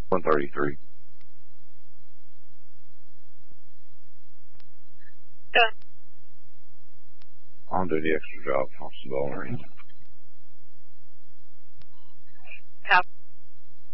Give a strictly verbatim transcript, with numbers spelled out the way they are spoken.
one thirty-three. Done. On duty extra job, Officer Bowling.